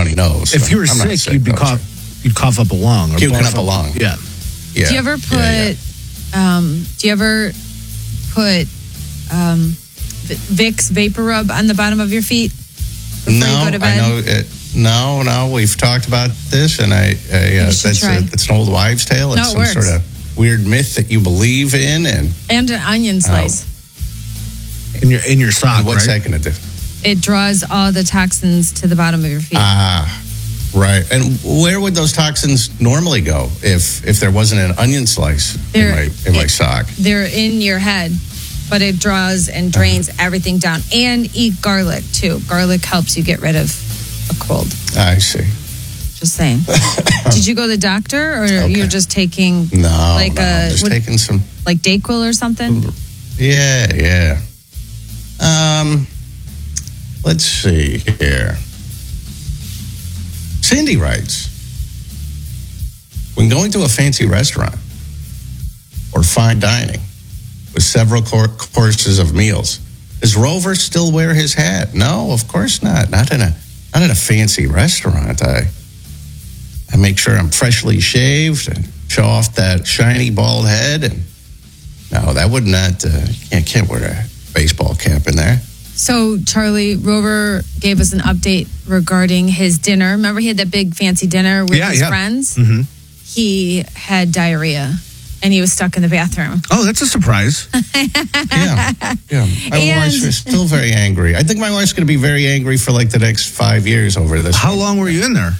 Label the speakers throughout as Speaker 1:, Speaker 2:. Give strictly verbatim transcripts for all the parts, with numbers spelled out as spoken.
Speaker 1: runny nose.
Speaker 2: If
Speaker 1: so
Speaker 2: you were
Speaker 1: I'm not
Speaker 2: sick,
Speaker 1: sick,
Speaker 2: you'd be
Speaker 1: though,
Speaker 2: cough,
Speaker 1: so.
Speaker 2: you'd cough up a lung. Or
Speaker 1: Puking
Speaker 2: barf
Speaker 1: up a lung.
Speaker 2: Yeah.
Speaker 1: Yeah.
Speaker 3: Do you ever put,
Speaker 1: Yeah, yeah.
Speaker 3: Um, do you ever put um, Vicks Vapor Rub on the bottom of your feet before
Speaker 1: No,
Speaker 3: you go to bed?
Speaker 1: I know it. No, no, we've talked about this, and I, I uh,
Speaker 3: should
Speaker 1: that's
Speaker 3: try.
Speaker 1: a, it's an old wives' tale. It's
Speaker 3: No, it
Speaker 1: some
Speaker 3: works.
Speaker 1: sort of weird myth that you believe in, and
Speaker 3: And an onion slice.
Speaker 2: In your in your sock,
Speaker 1: what's
Speaker 2: right?
Speaker 1: that going to do?
Speaker 3: It draws all the toxins to the bottom of your feet.
Speaker 1: Ah, right. And where would those toxins normally go if if there wasn't an onion slice
Speaker 3: They're-
Speaker 1: in my in my
Speaker 3: it-
Speaker 1: sock?
Speaker 3: They're in your head, but it draws and drains everything down. And eat garlic, too. Garlic helps you get rid of a cold.
Speaker 1: I see.
Speaker 3: Just saying. Did you go to the doctor, or
Speaker 1: Okay.
Speaker 3: you're just taking
Speaker 1: No,
Speaker 3: like
Speaker 1: no,
Speaker 3: a
Speaker 1: just
Speaker 3: what-
Speaker 1: taking some.
Speaker 3: like Dayquil or something?
Speaker 1: Yeah, yeah. Um, let's see here. Cindy writes, when going to a fancy restaurant or fine dining with several cour- courses of meals, does Rover still wear his hat? No, of course not. Not in a not in a fancy restaurant. I I make sure I'm freshly shaved and show off that shiny bald head. And no, that would not. Uh, can't can't wear a baseball cap in there.
Speaker 3: So, Charlie, Rover gave us an update regarding his dinner. Remember, he had that big fancy dinner with
Speaker 2: Yeah,
Speaker 3: his
Speaker 2: yeah.
Speaker 3: friends?
Speaker 2: Mm-hmm.
Speaker 3: He had diarrhea, and he was stuck in the bathroom.
Speaker 2: Oh, that's a surprise.
Speaker 1: Yeah, yeah. My
Speaker 3: And-
Speaker 1: wife's still very angry. I think my wife's going to be very angry for like the next five years over this.
Speaker 2: How long were you in there?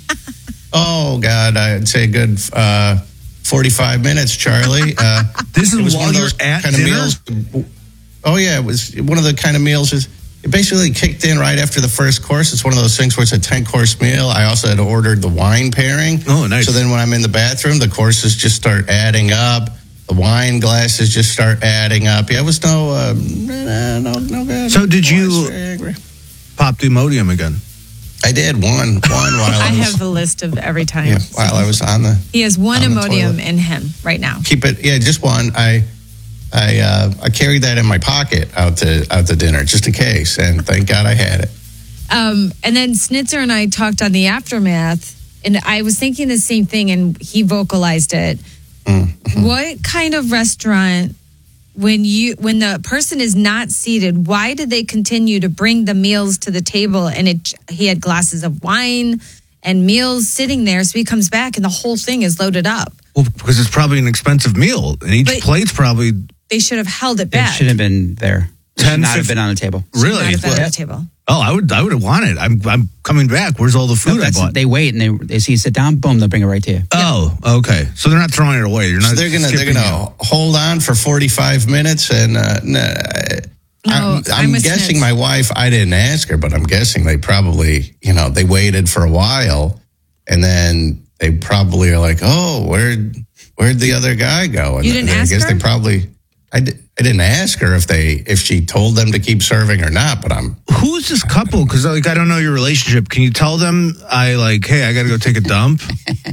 Speaker 1: Oh God, I'd say a good uh, forty-five minutes, Charlie. Uh,
Speaker 2: This
Speaker 1: it was
Speaker 2: is
Speaker 1: one
Speaker 2: while
Speaker 1: of
Speaker 2: you're
Speaker 1: those
Speaker 2: at
Speaker 1: kind of
Speaker 2: dinner?
Speaker 1: meals. Oh yeah, it was one of the kind of meals. Is it basically kicked in right after the first course. It's one of those things where it's a ten-course meal. I also had ordered the wine pairing.
Speaker 2: Oh, nice.
Speaker 1: So then when I'm in the bathroom, the courses just start adding up. The wine glasses just start adding up. Yeah, it was no, um, no, no, no good.
Speaker 2: So did
Speaker 1: I was
Speaker 2: you-
Speaker 1: very angry.
Speaker 2: Pop the Imodium again.
Speaker 1: I did one, one while I,
Speaker 3: I
Speaker 1: was,
Speaker 3: have the list of every time.
Speaker 1: yeah, while I was on the.
Speaker 3: He has one
Speaker 1: On the
Speaker 3: Imodium
Speaker 1: toilet.
Speaker 3: in him right now.
Speaker 1: Keep it, yeah, just one. I, I, uh, I carried that in my pocket out to out to dinner just in case, and thank God I had it.
Speaker 3: Um, and then Snitzer and I talked on the aftermath, and I was thinking the same thing, and he vocalized it.
Speaker 1: Mm-hmm.
Speaker 3: What kind of restaurant, when you when the person is not seated, why did they continue to bring the meals to the table? And it he had glasses of wine and meals sitting there, so he comes back and the whole thing is loaded up.
Speaker 2: Well, because it's probably an expensive meal, and each
Speaker 3: But-
Speaker 2: plate's probably
Speaker 3: They should have held it
Speaker 4: They
Speaker 3: back.
Speaker 4: should have been there. They
Speaker 2: ten,
Speaker 4: should not have
Speaker 2: fifteen
Speaker 4: been on the table.
Speaker 3: Should
Speaker 2: really.
Speaker 3: not have been
Speaker 2: Well,
Speaker 3: on the table.
Speaker 2: oh, I would, I would have wanted. I'm, I'm coming back. Where's all the food
Speaker 4: No,
Speaker 2: I
Speaker 4: that's-
Speaker 2: bought?
Speaker 4: they wait and they, they see you sit down, boom, they'll bring it right to you.
Speaker 2: Oh, okay. So they're not throwing it away. You're not.
Speaker 1: So they're gonna they're
Speaker 2: skipping
Speaker 1: gonna hold on for forty-five minutes, and uh, nah,
Speaker 3: No,
Speaker 1: I'm,
Speaker 3: I'm
Speaker 1: I'm
Speaker 3: with
Speaker 1: guessing
Speaker 3: Snitz.
Speaker 1: my wife. I didn't ask her, but I'm guessing they probably, you know, they waited for a while, and then they probably are like, oh, where'd where'd the other guy go? And
Speaker 3: You didn't
Speaker 1: I
Speaker 3: ask
Speaker 1: guess
Speaker 3: her?
Speaker 1: they probably. I, di- I didn't ask her if they if she told them to keep serving or not, but I'm
Speaker 2: you. Who's this couple? Because like I don't know your relationship. Can you tell them I like? Hey, I got to go take a dump.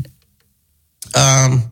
Speaker 1: um.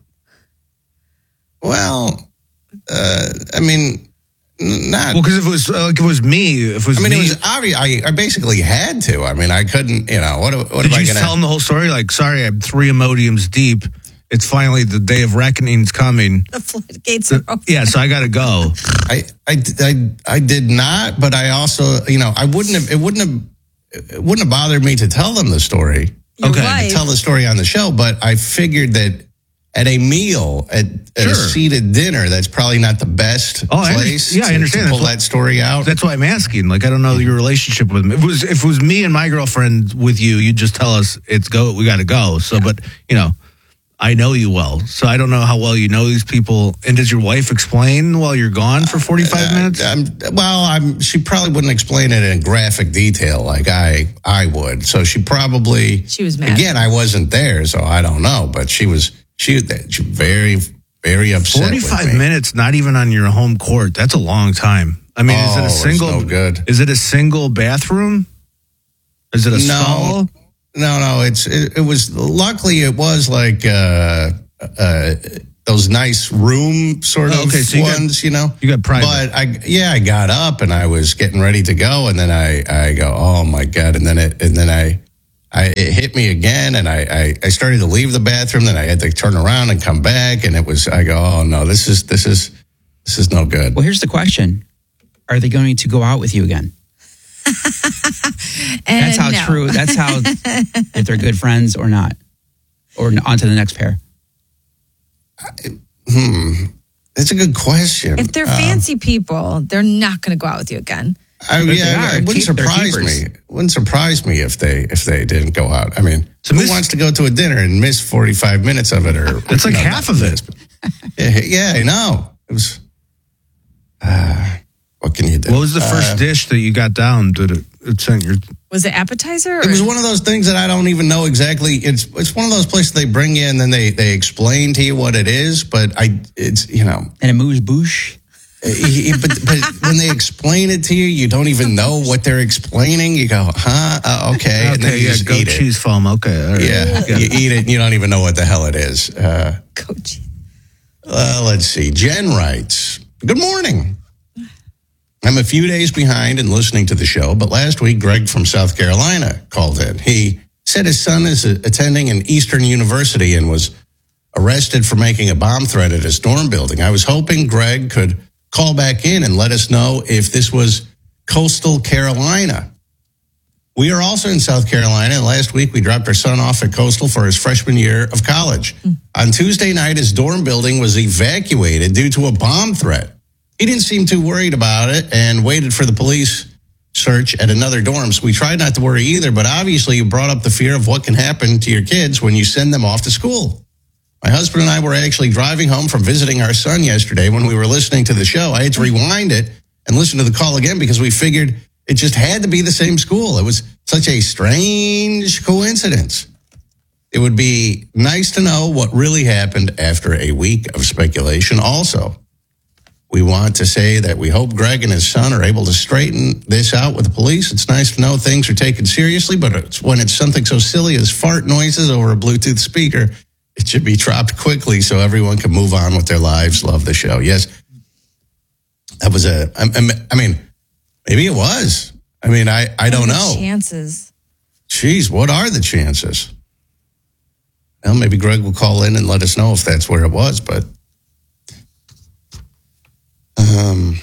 Speaker 1: Well, uh, I mean, n- not.
Speaker 2: Well, because if it was uh, like if it was me, if it was
Speaker 1: I mean,
Speaker 2: me,
Speaker 1: it was obvious. I, I basically had to. I mean, I couldn't. You know, what? What
Speaker 2: did
Speaker 1: am I
Speaker 2: you
Speaker 1: going
Speaker 2: tell them the whole story? Like, sorry, I'm three Imodiums deep. It's finally the day of reckoning's coming.
Speaker 3: The floodgates are open.
Speaker 2: Yeah, so I got to go.
Speaker 1: I, I, I, I did not, but I also, you know, I wouldn't have. It wouldn't have. It wouldn't have bothered me to tell them the story.
Speaker 3: Your
Speaker 2: Okay, to
Speaker 3: wife-
Speaker 1: Tell the story on the show, but I figured that at a meal, at, at
Speaker 2: Sure.
Speaker 1: a seated dinner, that's probably not the best
Speaker 2: Oh, I under-
Speaker 1: place.
Speaker 2: yeah, I
Speaker 1: to-
Speaker 2: understand.
Speaker 1: To pull
Speaker 2: That's
Speaker 1: that story out.
Speaker 2: That's why I'm asking. Like, I don't know your relationship with them. If it was if it was me and my girlfriend with you, you'd just tell us it's go. We got to go. So, but you know, I know you well, so I don't know how well you know these people. And does your wife explain while you're gone for forty-five minutes?
Speaker 1: I'm, well, I'm. She probably wouldn't explain it in graphic detail like I I would. So she probably.
Speaker 3: She was mad.
Speaker 1: Again, I wasn't there, so I don't know. But she was. She, she was very very upset. with
Speaker 2: forty-five
Speaker 1: me.
Speaker 2: minutes, not even on your home court. That's a long time. I mean, is it
Speaker 1: Oh,
Speaker 2: a
Speaker 1: it's
Speaker 2: single?
Speaker 1: no good.
Speaker 2: Is it a single bathroom? Is it a
Speaker 1: No.
Speaker 2: stall?
Speaker 1: No, no. It's it, it was. Luckily, it was like uh, uh, those nice room sort of
Speaker 2: Oh, okay, so you got-
Speaker 1: ones, you know.
Speaker 2: you got private.
Speaker 1: But I, yeah, I got up and I was getting ready to go, and then I, I go, oh my god, and then it, and then I, I, it hit me again, and I, I, I started to leave the bathroom. Then I had to turn around and come back, and it was. I go, oh no, this is this is this is no good.
Speaker 4: Well, here's the question: are they going to go out with you again? That's how
Speaker 3: no.
Speaker 4: true. That's how if they're good friends or not, or on to the next pair.
Speaker 1: Hmm, that's a good question.
Speaker 3: If they're
Speaker 1: Uh,
Speaker 3: fancy people, they're not going to go out with you again.
Speaker 1: I,
Speaker 4: But they
Speaker 1: yeah,
Speaker 4: are.
Speaker 1: it wouldn't
Speaker 4: Keep- they're
Speaker 1: surprise
Speaker 4: keepers.
Speaker 1: me. It wouldn't surprise me if they if they didn't go out. I mean,
Speaker 2: So
Speaker 1: who
Speaker 2: miss-
Speaker 1: wants to go to a dinner and miss forty five minutes of it? Or
Speaker 2: It's like
Speaker 1: you know,
Speaker 2: half
Speaker 1: not
Speaker 2: of it.
Speaker 1: miss, but- yeah, yeah, I know. It was. Uh, what can you do?
Speaker 2: What was the first
Speaker 1: Uh,
Speaker 2: dish that you got down? Did it, it sent your?
Speaker 3: Was it appetizer? Or?
Speaker 1: It was one of those things that I don't even know exactly. It's it's one of those places they bring you and then they, they explain to you what it is, but I it's you know,
Speaker 4: And a moose bouche.
Speaker 1: eh, but, but when they explain it to you, you don't even know what they're explaining. You go, huh? Uh, okay, and then
Speaker 2: Okay,
Speaker 1: you
Speaker 2: yeah,
Speaker 1: just
Speaker 2: goat
Speaker 1: eat it.
Speaker 2: cheese foam. Okay, all right.
Speaker 1: Yeah, you eat it and you don't even know what the hell it is. Uh,
Speaker 3: Coach.
Speaker 1: uh, let's see. Jen writes, good morning. I'm a few days behind in listening to the show, but last week Greg from South Carolina called in. He said his son is attending an Eastern university and was arrested for making a bomb threat at his dorm building. I was hoping Greg could call back in and let us know if this was Coastal Carolina. We are also in South Carolina, and last week we dropped our son off at Coastal for his freshman year of college. On Tuesday night, his dorm building was evacuated due to a bomb threat. He didn't seem too worried about it and waited for the police search at another dorm. So we tried not to worry either, but obviously you brought up the fear of what can happen to your kids when you send them off to school. My husband and I were actually driving home from visiting our son yesterday when we were listening to the show. I had to rewind it and listen to the call again because we figured it just had to be the same school. It was such a strange coincidence. It would be nice to know what really happened after a week of speculation. Also, we want to say that we hope Greg and his son are able to straighten this out with the police. It's nice to know things are taken seriously, but it's when it's something so silly as fart noises over a Bluetooth speaker, it should be dropped quickly so everyone can move on with their lives. Love the show. Yes, that was a, I, I mean, maybe it was. I mean, I, I don't
Speaker 3: What are the
Speaker 1: know.
Speaker 3: Chances.
Speaker 1: Jeez, what are the chances? Well, maybe Greg will call in and let us know if that's where it was, but um,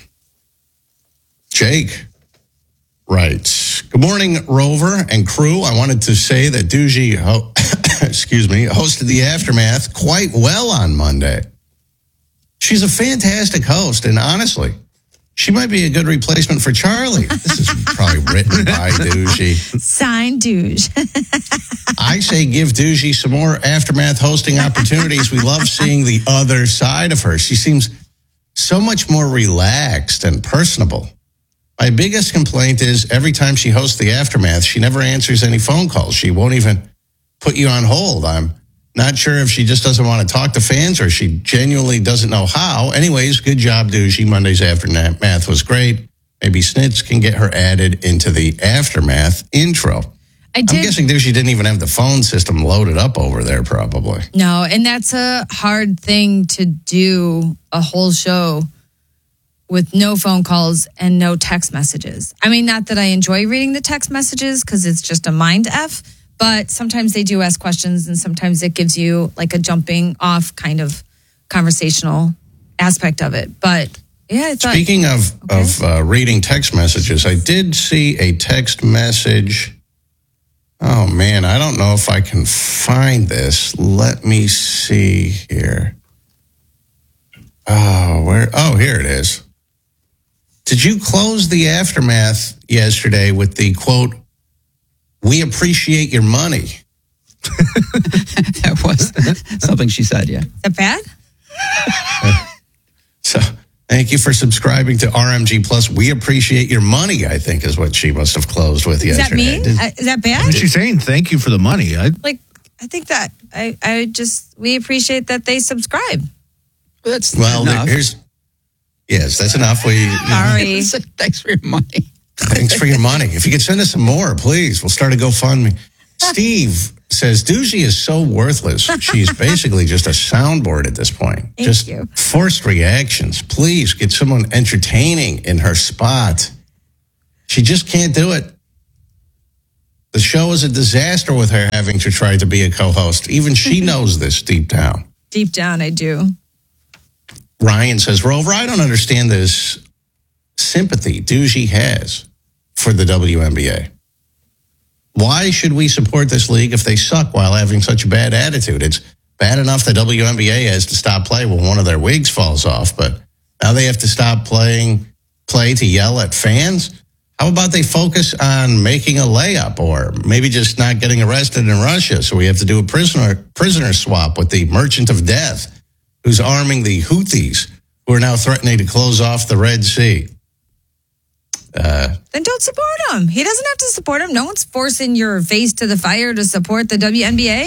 Speaker 1: Jake writes, good morning, Rover and crew. I wanted to say that Doogie, ho- excuse me, hosted the Aftermath quite well on Monday. She's a fantastic host, and honestly, she might be a good replacement for Charlie. This is probably written by Doogie.
Speaker 3: Sign douche.
Speaker 1: I say give Doogie some more Aftermath hosting opportunities. We love seeing the other side of her. She seems so much more relaxed and personable. My biggest complaint is every time she hosts the Aftermath, she never answers any phone calls. She won't even put you on hold. I'm not sure if she just doesn't want to talk to fans or she genuinely doesn't know how. Anyways, good job, Doogie. Monday's Aftermath was great. Maybe Snitz can get her added into the Aftermath intro.
Speaker 3: I
Speaker 1: I'm
Speaker 3: did.
Speaker 1: guessing Doogie didn't even have the phone system loaded up over there, probably.
Speaker 3: No, and that's a hard thing to do a whole show with no phone calls and no text messages. I mean, not that I enjoy reading the text messages because it's just a mind F, but sometimes they do ask questions and sometimes it gives you like a jumping off kind of conversational aspect of it. But yeah, I thought.
Speaker 1: Speaking of,
Speaker 3: Okay.
Speaker 1: of uh, reading text messages, I did see a text message. Oh, man, I don't know if I can find this. Let me see here. Oh, where? Oh, here it is. Did you close the Aftermath yesterday with the quote, "We appreciate your money"?
Speaker 4: That was something she said, yeah.
Speaker 3: Is that bad?
Speaker 1: So thank you for subscribing to R M G Plus. We appreciate your money, I think is what she must have closed with
Speaker 3: Is that
Speaker 1: yesterday.
Speaker 3: mean?
Speaker 1: Did-
Speaker 3: Uh, Is that
Speaker 2: What
Speaker 3: bad?
Speaker 2: is she saying? Thank you for the money. I,
Speaker 3: Like, I think that I, I just, we appreciate that they subscribe.
Speaker 4: That's
Speaker 1: Well,
Speaker 4: enough.
Speaker 1: here's, yes, that's enough. We
Speaker 3: Sorry.
Speaker 4: Thanks for your money.
Speaker 1: Thanks for your money. If you could send us some more, please, we'll start a GoFundMe. Steve says Doogie is so worthless. She's basically just a soundboard at this point.
Speaker 3: Thank
Speaker 1: just
Speaker 3: you.
Speaker 1: forced reactions. Please get someone entertaining in her spot. She just can't do it. The show is a disaster with her having to try to be a co-host. Even she knows this deep down.
Speaker 3: Deep down, I do.
Speaker 1: Ryan says, Rover, I don't understand this sympathy Doogie has for the W N B A. Why should we support this league if they suck while having such a bad attitude? It's bad enough the W N B A has to stop play when one of their wigs falls off, but now they have to stop playing play to yell at fans? How about they focus on making a layup or maybe just not getting arrested in Russia? So we have to do a prisoner prisoner swap with the Merchant of Death, who's arming the Houthis, who are now threatening to close off the Red Sea. Uh,
Speaker 3: then don't support him. He doesn't have to support him. No one's forcing your face to the fire to support the W N B A.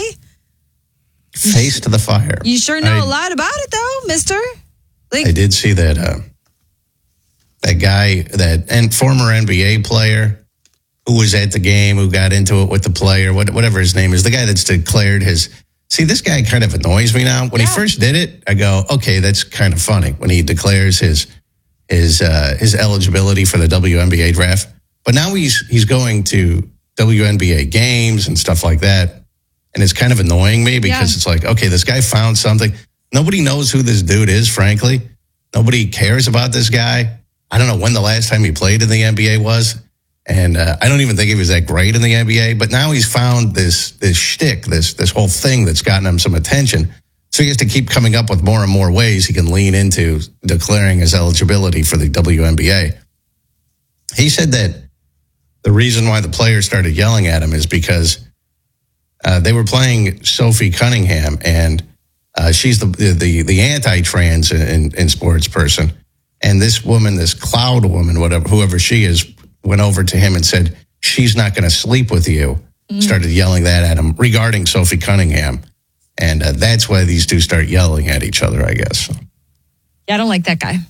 Speaker 1: Face to the fire.
Speaker 3: You sure know
Speaker 1: I,
Speaker 3: a lot about it, though, mister. Like,
Speaker 1: I did see that uh, that guy, that and former N B A player who was at the game, who got into it with the player, whatever his name is, the guy that's declared his... See, this guy kind of annoys me now. When
Speaker 3: yeah.
Speaker 1: he first did it, I go, okay, that's kind of funny. When he declares his his uh, his eligibility for the W N B A draft. But now he's he's going to W N B A games and stuff like that. And it's kind of annoying me because yeah. it's like, okay, this guy found something. Nobody knows who this dude is, frankly. Nobody cares about this guy. I don't know when the last time he played in the N B A was. And uh, I don't even think he was that great in the N B A. But now he's found this this shtick, this this whole thing that's gotten him some attention. So he has to keep coming up with more and more ways he can lean into declaring his eligibility for the W N B A. He said that the reason why the players started yelling at him is because uh, they were playing Sophie Cunningham, and uh, she's the the the anti-trans in, in, in sports person. And this woman, this Cloud woman, whatever, whoever she is, went over to him and said, she's not going to sleep with you. Mm. Started yelling that at him regarding Sophie Cunningham. And uh, that's why these two start yelling at each other, I guess.
Speaker 3: Yeah, I don't like that guy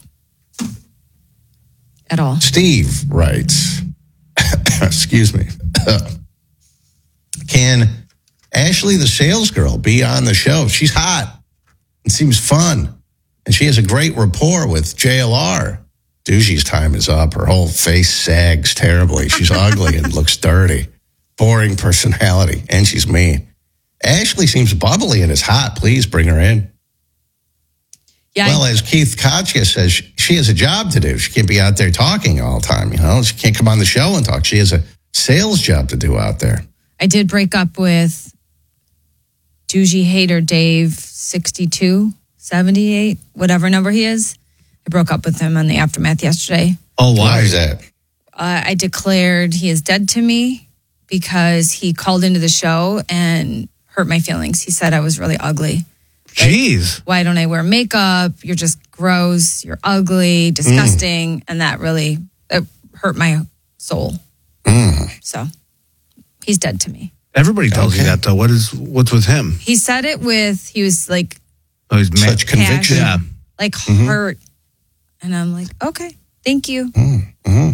Speaker 3: at all.
Speaker 1: Steve writes, excuse me, can Ashley the sales girl be on the show? She's hot and seems fun. And she has a great rapport with J L R. Doogie's time is up. Her whole face sags terribly. She's ugly and looks dirty. Boring personality. And she's mean. Ashley seems bubbly and is hot. Please bring her in.
Speaker 3: Yeah.
Speaker 1: Well, as Keith Katya says, she has a job to do. She can't be out there talking all the time. You know, she can't come on the show and talk. She has a sales job to do out there.
Speaker 3: I did break up with Doogie hater Dave, sixty-two, seventy-eight, whatever number he is. I broke up with him on the aftermath yesterday.
Speaker 2: Oh, why,
Speaker 1: why is that?
Speaker 3: Uh, I declared he is dead to me because he called into the show and hurt my feelings. He said I was really ugly.
Speaker 2: Jeez.
Speaker 3: Like, why don't I wear makeup? You're just gross. You're ugly, disgusting. Mm. And that really that hurt my soul.
Speaker 1: Mm.
Speaker 3: So he's dead to me.
Speaker 2: Everybody tells
Speaker 1: okay.
Speaker 2: you that, though. What is, what's with him?
Speaker 3: He said it with, he was like,
Speaker 2: oh, he's mad.
Speaker 1: Such conviction.
Speaker 2: Yeah.
Speaker 3: Like
Speaker 1: mm-hmm.
Speaker 3: hurt. And I'm like, okay, thank you.
Speaker 1: Mm-hmm.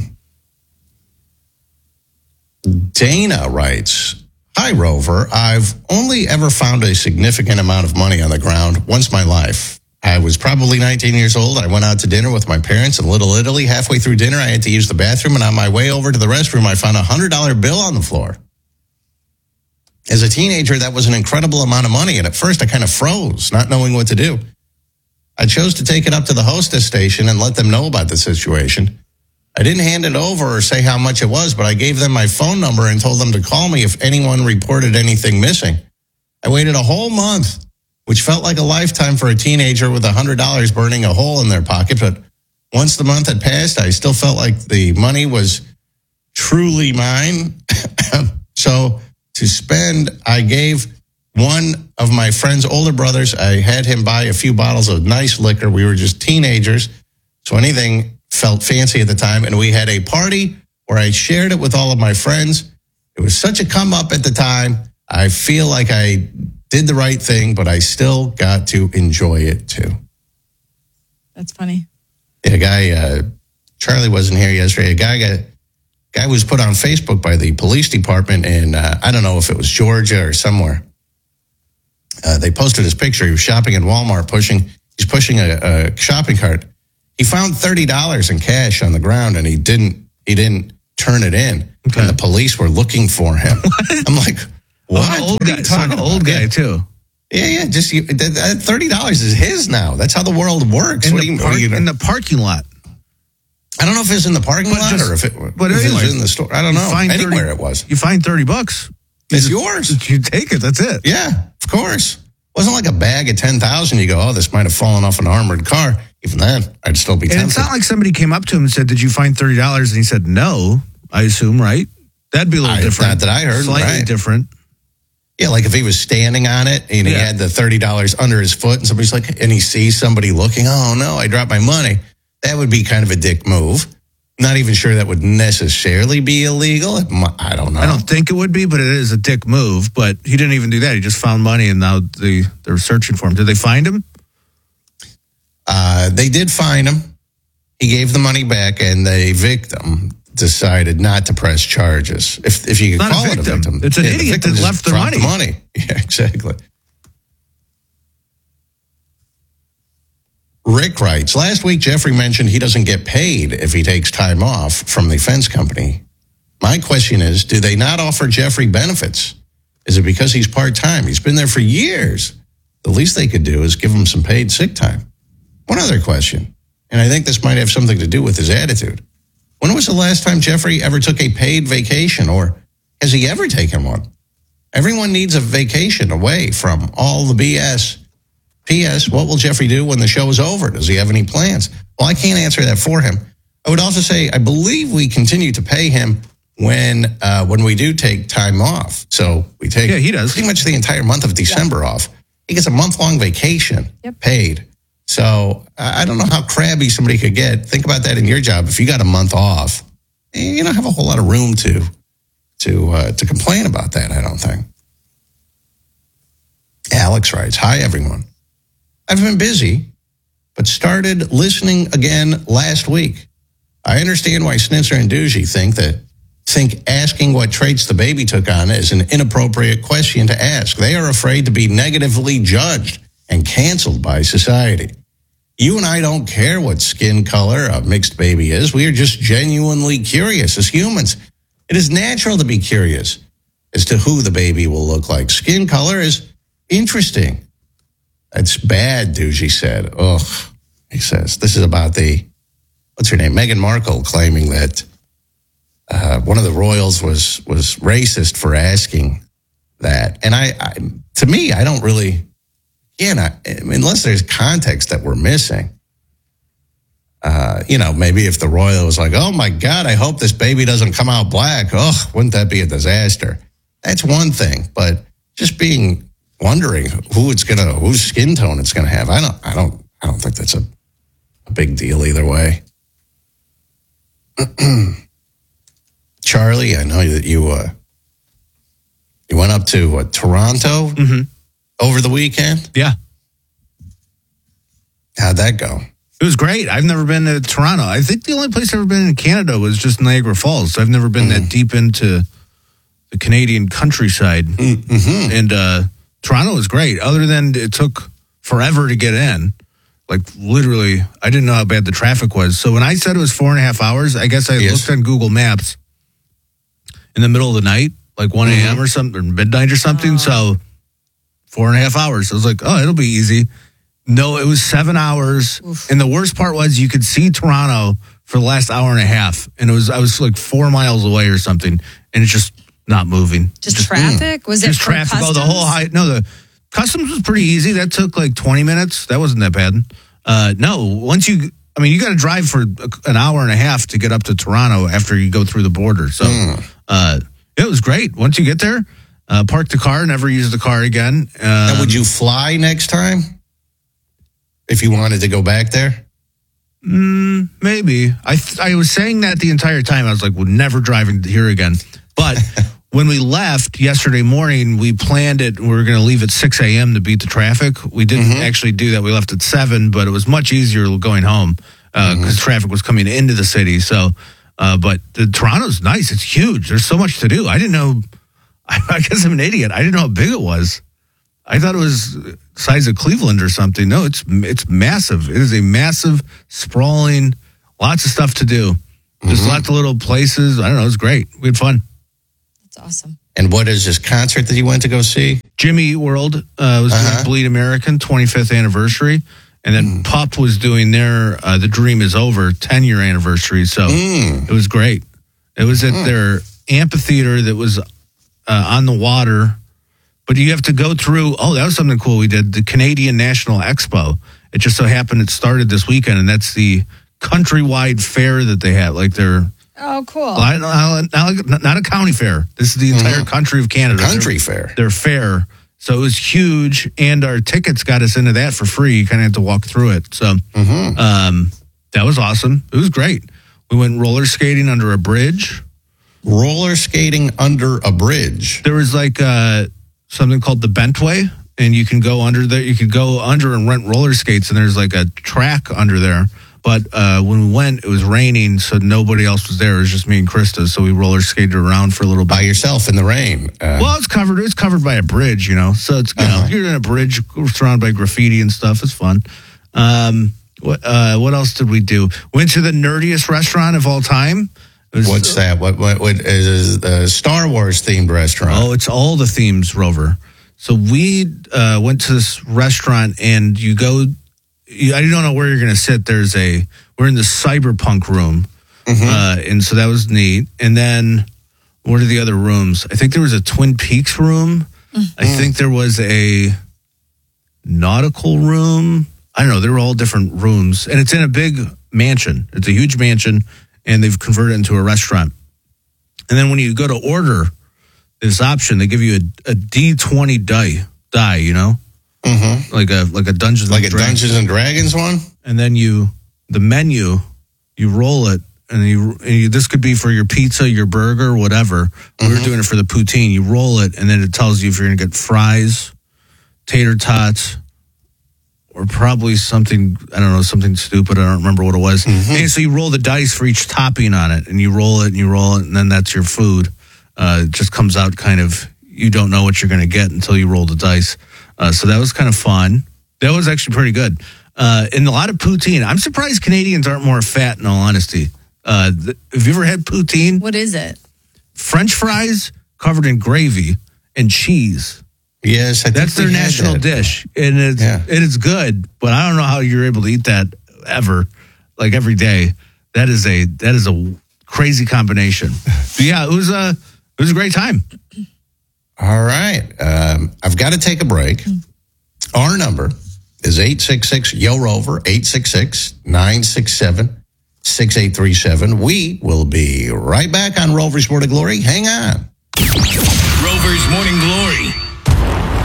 Speaker 1: Dana writes, hi, Rover. I've only ever found a significant amount of money on the ground once in my life. I was probably nineteen years old. I went out to dinner with my parents in Little Italy. Halfway through dinner, I had to use the bathroom, and on my way over to the restroom, I found a one hundred dollar bill on the floor. As a teenager, that was an incredible amount of money, and at first I kind of froze, not knowing what to do. I chose to take it up to the hostess station and let them know about the situation. I didn't hand it over or say how much it was, but I gave them my phone number and told them to call me if anyone reported anything missing. I waited a whole month, which felt like a lifetime for a teenager with one hundred dollars burning a hole in their pocket. But once the month had passed, I still felt like the money was truly mine. So to spend, I gave one of my friend's older brothers, I had him buy a few bottles of nice liquor. We were just teenagers, so anything felt fancy at the time. And we had a party where I shared it with all of my friends. It was such a come up at the time. I feel like I did the right thing, but I still got to enjoy it too.
Speaker 3: That's funny.
Speaker 1: Yeah, a guy, uh, Charlie wasn't here yesterday. A guy got, guy was put on Facebook by the police department in, uh, I don't know if it was Georgia or somewhere. Uh, they posted his picture. He was shopping at Walmart, pushing, he's pushing a, a shopping cart. He found thirty dollars in cash on the ground, and he didn't, he didn't turn it in,
Speaker 2: Okay.
Speaker 1: and the police were looking for him. I'm like, what?
Speaker 2: Oh, old
Speaker 1: What are you
Speaker 2: guy,
Speaker 1: talking
Speaker 2: some old
Speaker 1: about?
Speaker 2: guy
Speaker 1: Yeah.
Speaker 2: too.
Speaker 1: Yeah, yeah. Just you, that, that thirty dollars is his now. That's how the world works.
Speaker 2: In
Speaker 1: What
Speaker 2: the,
Speaker 1: do you,
Speaker 2: park,
Speaker 1: what do you
Speaker 2: in the parking lot.
Speaker 1: I don't know if it's in the parking
Speaker 2: But
Speaker 1: lot
Speaker 2: just-
Speaker 1: or if it,
Speaker 2: but
Speaker 1: if it
Speaker 2: anyway,
Speaker 1: was in the store. I don't
Speaker 2: You
Speaker 1: know.
Speaker 2: find
Speaker 1: Anywhere
Speaker 2: thirty
Speaker 1: it was.
Speaker 2: You find thirty bucks. You
Speaker 1: It's
Speaker 2: just-
Speaker 1: yours.
Speaker 2: You take it. That's it.
Speaker 1: Yeah, of course. It wasn't like a bag of ten thousand. You go, oh, this might have fallen off an armored car. Even then, I'd still be
Speaker 2: And
Speaker 1: tempted.
Speaker 2: it's not like somebody came up to him and said, "Did you find thirty dollars?" And he said, "No." I assume, right? That'd be a little
Speaker 1: I-
Speaker 2: different.
Speaker 1: not that I heard,
Speaker 2: Slightly
Speaker 1: right.
Speaker 2: different.
Speaker 1: Yeah, like if he was standing on it and he
Speaker 2: Yeah.
Speaker 1: had the thirty dollars under his foot and somebody's like, and he sees somebody looking, oh no, I dropped my money. That would be kind of a dick move. Not even sure that would necessarily be illegal. It mi- I don't know.
Speaker 2: I don't think it would be, but it is a dick move. But he didn't even do that. He just found money, and now they they're searching for him. Did they find him?
Speaker 1: Uh, they did find him. He gave the money back, and the victim decided not to press charges. If if you could
Speaker 2: Not a
Speaker 1: call it a
Speaker 2: victim.
Speaker 1: victim,
Speaker 2: It's an
Speaker 1: the
Speaker 2: idiot
Speaker 1: victim
Speaker 2: that
Speaker 1: just
Speaker 2: left the
Speaker 1: dropped
Speaker 2: money.
Speaker 1: money. Yeah, exactly. Rick writes, last week Jeffrey mentioned he doesn't get paid if he takes time off from the fence company. My question is, do they not offer Jeffrey benefits? Is it because he's part-time? He's been there for years. The least they could do is give him some paid sick time. One other question, and I think this might have something to do with his attitude. When was the last time Jeffrey ever took a paid vacation, or has he ever taken one? Everyone needs a vacation away from all the B S. P S. What will Jeffrey do when the show is over? Does he have any plans? Well, I can't answer that for him. I would also say I believe we continue to pay him when uh, when we do take time off. So we take
Speaker 2: Yeah, he does.
Speaker 1: pretty much the entire month of December off. He gets a month-long vacation
Speaker 3: Yep.
Speaker 1: paid. So I I don't know how crabby somebody could get. Think about that in your job. If you got a month off, you don't have a whole lot of room to to uh, to complain about that, I don't think. Alex writes, hi, everyone. I've been busy, but started listening again last week. I understand why Snitzer and Doogie think that think asking what traits the baby took on is an inappropriate question to ask. They are afraid to be negatively judged and canceled by society. You and I don't care what skin color a mixed baby is. We are just genuinely curious as humans. It is natural to be curious as to who the baby will look like. Skin color is interesting. That's bad, Doogie said. Ugh, he says. This is about the, what's her name? Meghan Markle claiming that uh, one of the royals was was racist for asking that. And I, I to me, I don't really, again, I, unless there's context that we're missing. Uh, you know, maybe if the royal was like, oh my God, I hope this baby doesn't come out black. Ugh, wouldn't that be a disaster? That's one thing. But just being wondering who it's gonna, whose skin tone it's gonna have. I don't, I don't, I don't think that's a, a big deal either way. Charlie, I know that you, uh, you went up to uh, Toronto
Speaker 2: Mm-hmm.
Speaker 1: over the weekend.
Speaker 2: Yeah.
Speaker 1: How'd that go?
Speaker 2: It was great. I've never been to Toronto. I think the only place I've ever been in Canada was just Niagara Falls. I've never been
Speaker 1: Mm-hmm.
Speaker 2: that deep into the Canadian countryside.
Speaker 1: Mm-hmm.
Speaker 2: And uh, Toronto was great, other than it took forever to get in. Like, literally, I didn't know how bad the traffic was. So when I said it was four and a half hours, I guess I
Speaker 1: Yes.
Speaker 2: looked on Google Maps in the middle of the night, like one a.m. or something, or midnight or something. So four and a half hours. I was like, oh, it'll be easy. No, it was seven hours.
Speaker 3: Oof.
Speaker 2: And the worst part was you could see Toronto for the last hour and a half. And it was, I was like four miles away or something. And it's just not moving.
Speaker 3: Just, traffic? Was it
Speaker 2: Just
Speaker 3: for
Speaker 2: traffic. Oh, the
Speaker 3: customs?
Speaker 2: whole high. No, the customs was pretty easy. That took like twenty minutes. That wasn't that bad. Uh, no, once you, I mean, you got to drive for an hour and a half to get up to Toronto after you go through the border. So uh, it was great. Once you get there, uh, park the car, never use the car again. Um,
Speaker 1: Now, would you fly next time if you wanted to go back there?
Speaker 2: Mm, maybe. I th- I was saying that the entire time. I was like, we're never driving here again. But when we left yesterday morning, we planned it. We were going to leave at six a.m. to beat the traffic. We didn't actually do that. We left at seven, but it was much easier going home because uh, traffic was coming into the city. So, uh, but the, Toronto's nice. It's huge. There's so much to do. I didn't know. I, I guess I'm an idiot. I didn't know how big it was. I thought it was the size of Cleveland or something. No, it's it's massive. It is a massive, sprawling, lots of stuff to do. Just lots of little places. I don't know. It was great. We had fun.
Speaker 3: That's awesome.
Speaker 1: And what is this concert that you went to go see?
Speaker 2: Jimmy Eat World uh, was
Speaker 1: Uh-huh.
Speaker 2: doing Bleed American twenty-fifth anniversary. And then
Speaker 1: Mm.
Speaker 2: Pup was doing their uh, The Dream Is Over ten-year anniversary. So
Speaker 1: Mm.
Speaker 2: it was great. It was at their amphitheater that was uh, on the water. But you have to go through, oh, that was something cool we did, the Canadian National Expo. It just so happened it started this weekend, and that's the countrywide fair that they had. Like they're,
Speaker 3: Oh, cool.
Speaker 2: not, not, not a county fair. This is the entire country of Canada.
Speaker 1: Country
Speaker 2: They're-
Speaker 1: fair.
Speaker 2: Their fair. So it was huge, and our tickets got us into that for free. You kind of had to walk through it. So um, that was awesome. It was great. We went roller skating under a bridge.
Speaker 1: Roller skating under a bridge.
Speaker 2: There was like uh, something called the Bentway, and you can go under there. You could go under and rent roller skates, and there's like a track under there. But uh, when we went, it was raining, so nobody else was there. It was just me and Krista. So we roller skated around for a little bit.
Speaker 1: By yourself in the rain. Uh,
Speaker 2: Well, it's covered. It's covered by a bridge, you know. So it's you know, you're in a bridge surrounded by graffiti and stuff. It's fun. Um, what uh, what else did we do? Went to the nerdiest restaurant of all time. It was-
Speaker 1: what's that? What what, what is the Star Wars themed restaurant?
Speaker 2: Oh, it's all the themes, Rover. So we uh, went to this restaurant, and you go. You, I don't know where you're going to sit. There's a. We're in the cyberpunk room, uh, and so that was neat. And then, what are the other rooms? I think there was a Twin Peaks room. I think there was a nautical room. I don't know. They were all different rooms, and it's in a big mansion. It's a huge mansion, and they've converted it into a restaurant. And then when you go to order this option, they give you a, a D twenty die, die, you know,
Speaker 1: Mm-hmm.
Speaker 2: like a like a Dungeons
Speaker 1: Like
Speaker 2: and
Speaker 1: a
Speaker 2: Dragons.
Speaker 1: Dungeons and Dragons one?
Speaker 2: And then you the menu, you roll it, and you, and you this could be for your pizza, your burger, whatever. We were doing it for the poutine. You roll it, and then it tells you if you're going to get fries, tater tots, or probably something, I don't know, something stupid. I don't remember what it was. And so you roll the dice for each topping on it, and you roll it and you roll it, and then that's your food. Uh, it just comes out kind of, you don't know what you're going to get until you roll the dice. Uh, so that was kind of fun. That was actually pretty good. Uh, and a lot of poutine. I'm surprised Canadians aren't more fat, in all honesty. Uh, th- have you ever had poutine?
Speaker 3: What is it?
Speaker 2: French fries covered in gravy and cheese.
Speaker 1: Yes, I think
Speaker 2: That's their
Speaker 1: we had
Speaker 2: national
Speaker 1: that.
Speaker 2: dish, and it's
Speaker 1: Yeah.
Speaker 2: and it's good. But I don't know how you're able to eat that ever, like every day. That is a that is a crazy combination. But yeah, it was a it was a great time.
Speaker 1: All right. Um, I've got to take a break. Our number is eight six six, Y O Rover, eight six six, nine six seven, six eight three seven. We will be right back on Rover's Word of Glory. Hang on.
Speaker 5: Rover's Morning Glory